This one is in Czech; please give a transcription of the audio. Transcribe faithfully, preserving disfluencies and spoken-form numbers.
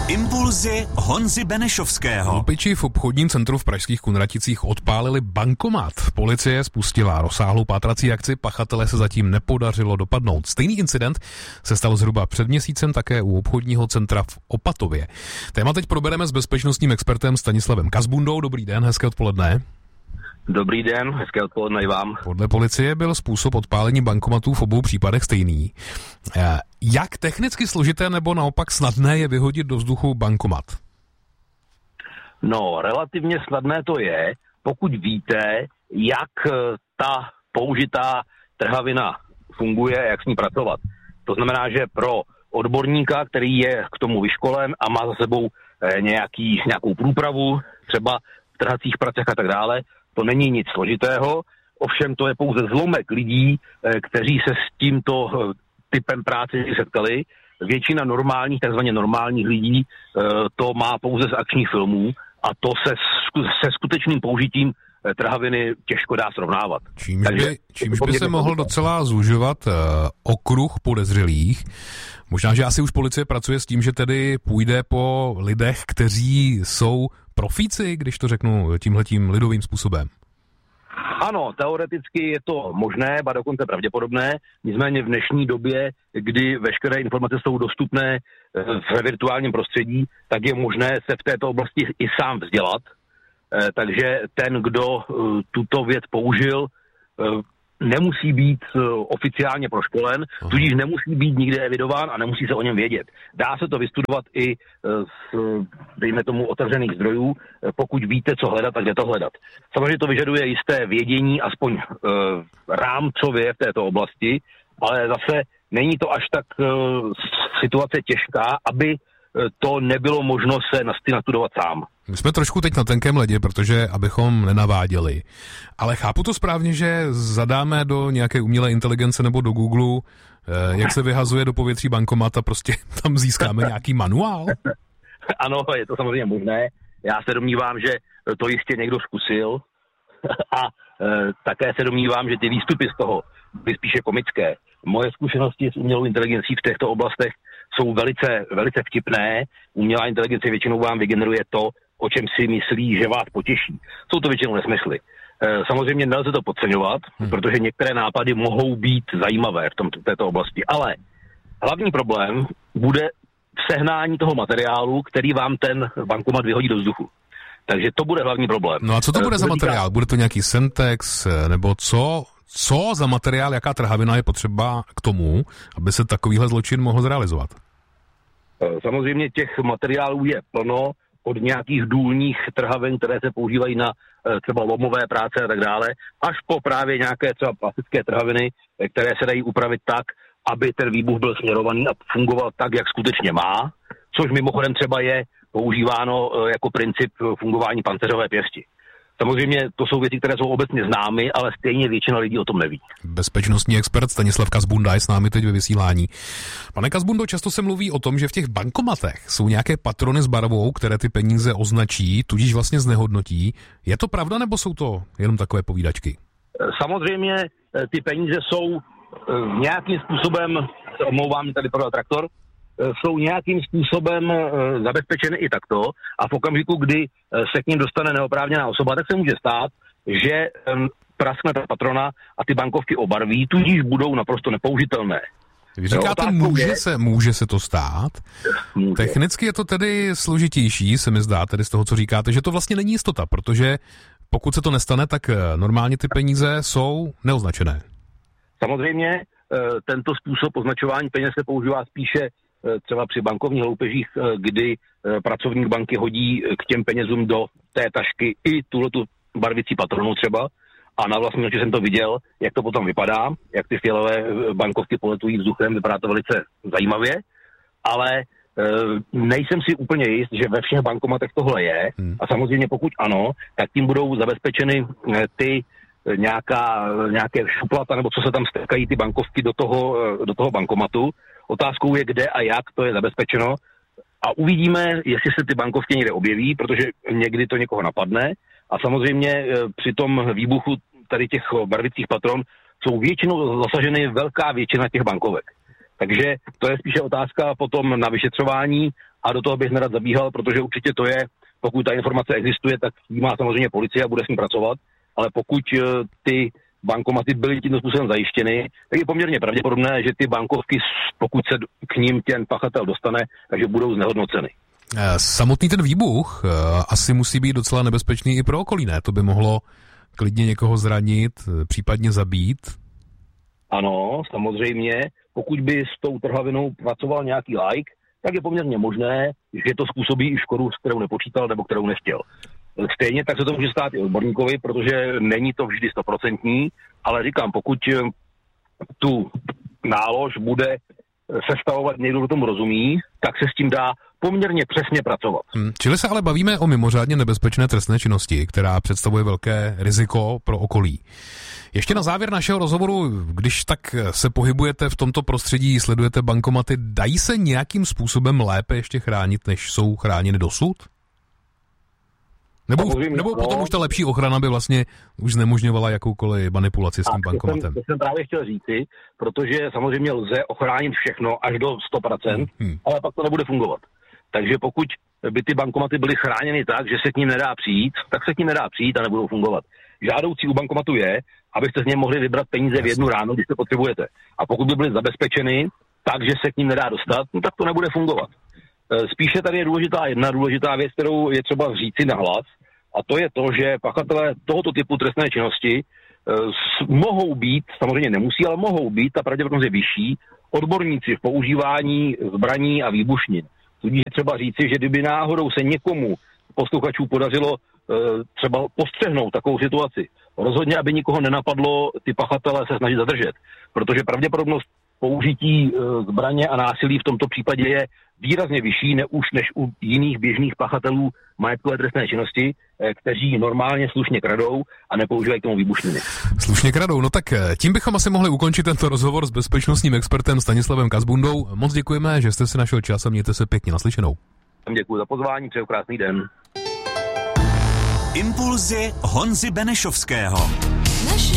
Impulzy Honzy Benešovského. Lupiči v obchodním centru v pražských Kunraticích odpálili bankomat. Policie spustila rozsáhlou pátrací akci, pachatele se zatím nepodařilo dopadnout. Stejný incident se stal zhruba před měsícem také u obchodního centra v Opatově. Téma teď probereme s bezpečnostním expertem Stanislavem Kazbundou. Dobrý den, hezké odpoledne. Dobrý den, hezké odpoledne i vám. Podle policie byl způsob odpálení bankomatů v obou případech stejný. Jak technicky složité nebo naopak snadné je vyhodit do vzduchu bankomat? No, relativně snadné to je, pokud víte, jak ta použitá trhavina funguje, jak s ní pracovat. To znamená, že pro odborníka, který je k tomu vyškolen a má za sebou nějaký, nějakou průpravu, třeba v trhacích pracech a tak dále, to není nic složitého, ovšem to je pouze zlomek lidí, kteří se s tímto typem práce setkali. Většina normálních, takzvaně normálních lidí to má pouze z akčních filmů a to se, se skutečným použitím trhaviny těžko dá srovnávat. Čímž by, čímž by se mohl docela zužovat uh, okruh podezřelých. Možná, že asi už policie pracuje s tím, že tedy půjde po lidech, kteří jsou profíci, když to řeknu tímhletím lidovým způsobem. Ano, teoreticky je to možné, ba dokonce pravděpodobné, nicméně v dnešní době, kdy veškeré informace jsou dostupné v virtuálním prostředí, tak je možné se v této oblasti i sám vzdělat. Takže ten, kdo tuto věc použil, nemusí být oficiálně proškolen, tudíž nemusí být nikde evidován a nemusí se o něm vědět. Dá se to vystudovat i z, dejme tomu, otevřených zdrojů. Pokud víte, co hledat, tak jde to hledat. Samozřejmě to vyžaduje jisté vědění, aspoň e, rámcově v této oblasti, ale zase není to až tak e, situace těžká, aby to nebylo možno se nastudovat sám. My jsme trošku teď na tenkém ledě, protože abychom nenaváděli. Ale chápu to správně, že zadáme do nějaké umělé inteligence nebo do Google, jak se vyhazuje do povětří bankomat a prostě tam získáme nějaký manuál? Ano, je to samozřejmě možné. Já se domnívám, že to jistě někdo zkusil a e, také se domnívám, že ty výstupy z toho byly spíše komické. Moje zkušenosti s umělou inteligencí v těchto oblastech jsou velice, velice vtipné. Umělá inteligence většinou vám vygeneruje to, o čem si myslí, že vás potěší. Jsou to většinou nesmysly. E, samozřejmě nelze to podceňovat, hmm. protože některé nápady mohou být zajímavé v tomto, této oblasti, ale hlavní problém bude v sehnání toho materiálu, který vám ten bankomat vyhodí do vzduchu. Takže to bude hlavní problém. No a co to bude e, za materiál? Bude to nějaký Semtex, nebo co? Co za materiál, jaká trhavina je potřeba k tomu, aby se takovýhle zločin mohl zrealizovat? Samozřejmě těch materiálů je plno, od nějakých důlních trhavin, které se používají na třeba lomové práce a tak dále, až po právě nějaké třeba plastické trhaviny, které se dají upravit tak, aby ten výbuch byl směrovaný a fungoval tak, jak skutečně má, což mimochodem třeba je používáno jako princip fungování pancéřové pěsti. Samozřejmě to jsou věci, které jsou obecně známy, ale stejně většina lidí o tom neví. Bezpečnostní expert Stanislav Kazbunda je s námi teď ve vysílání. Pane Kazbundo, často se mluví o tom, že v těch bankomatech jsou nějaké patrony s barvou, které ty peníze označí, tudíž vlastně znehodnotí. Je to pravda, nebo jsou to jenom takové povídačky? Samozřejmě ty peníze jsou nějakým způsobem, se omlouvám, tady pro traktor, jsou nějakým způsobem zabezpečeny i takto a v okamžiku, kdy se k ním dostane neoprávněná osoba, tak se může stát, že praskne ta patrona a ty bankovky obarví, tudíž budou naprosto nepoužitelné. Vy říkáte, může se, může se to stát? Může. Technicky je to tedy složitější, se mi zdá, tedy z toho, co říkáte, že to vlastně není jistota, protože pokud se to nestane, tak normálně ty peníze jsou neoznačené. Samozřejmě tento způsob označování peněz se používá spíše třeba při bankovních loupežích, kdy pracovník banky hodí k těm penězům do té tašky i tuhletu barvicí patronu třeba a na vlastní oči jsem to viděl, jak to potom vypadá, jak ty fialové bankovky poletují vzduchem, vypadá to velice zajímavě, ale nejsem si úplně jist, že ve všech bankomatech tohle je a samozřejmě pokud ano, tak tím budou zabezpečeny ty nějaká, nějaké šuplata nebo co se tam stekají ty bankovky do toho, do toho bankomatu. Otázkou je, kde a jak to je zabezpečeno a uvidíme, jestli se ty bankovky někde objeví, protože někdy to někoho napadne a samozřejmě při tom výbuchu tady těch barvicích patron jsou většinou zasaženy velká většina těch bankovek. Takže to je spíše otázka potom na vyšetřování a do toho bych nerad zabíhal, protože určitě to je, pokud ta informace existuje, tak ji má samozřejmě policie a bude s ní pracovat, ale pokud ty bankomaty byly tímto způsobem zajištěny, tak je poměrně pravděpodobné, že ty bankovky, pokud se k ním ten pachatel dostane, takže budou znehodnoceny. Samotný ten výbuch asi musí být docela nebezpečný i pro okolí, ne? To by mohlo klidně někoho zranit, případně zabít. Ano, samozřejmě. Pokud by s tou trhavinou pracoval nějaký laik, tak je poměrně možné, že to způsobí i škodu, s kterou nepočítal nebo kterou nechtěl. Stejně tak se to může stát i odborníkovi, protože není to vždy stoprocentní, ale říkám, pokud tu nálož bude sestavovat někdo, kdo tomu rozumí, tak se s tím dá poměrně přesně pracovat. Hmm, čili se ale bavíme o mimořádně nebezpečné trestné činnosti, která představuje velké riziko pro okolí. Ještě na závěr našeho rozhovoru, když tak se pohybujete v tomto prostředí, sledujete bankomaty, dají se nějakým způsobem lépe ještě chránit, než jsou chráněny dosud? Nebo, Povím, nebo no. potom už ta lepší ochrana by vlastně už znemožňovala jakoukoliv manipulaci s tím a bankomatem? To jsem, to jsem právě chtěl říci, protože samozřejmě lze ochránit všechno až do sto procent, hmm. ale pak to nebude fungovat. Takže pokud by ty bankomaty byly chráněny tak, že se k ním nedá přijít, tak se k ním nedá přijít a nebudou fungovat. Žádoucí u bankomatu je, abyste z něj mohli vybrat peníze v jednu ráno, když to potřebujete. A pokud by byly zabezpečeny tak, že se k ním nedá dostat, no tak to nebude fungovat. Spíše tady je důležitá jedna důležitá věc, kterou je třeba říci nahlas, a to je to, že pachatelé tohoto typu trestné činnosti uh, mohou být, samozřejmě nemusí, ale mohou být, ta pravděpodobnost je vyšší, odborníci v používání zbraní a výbušnin. Tudíž je třeba říci, že kdyby náhodou se někomu posluchačů podařilo uh, třeba postřehnout takovou situaci, rozhodně, aby nikoho nenapadlo ty pachatele se snažit zadržet, protože pravděpodobnost použití uh, zbraně a násilí v tomto případě je výrazně vyšší ne už než u jiných běžných pachatelů majetkové trestné činnosti, kteří normálně slušně kradou a nepoužívají k tomu výbušniny. Slušně kradou, no tak tím bychom asi mohli ukončit tento rozhovor s bezpečnostním expertem Stanislavem Kazbundou. Moc děkujeme, že jste si našel čas a mějte se pěkně, naslyšenou. Děkuji za pozvání, přeju krásný den. Impulzy Honzy Benešovského.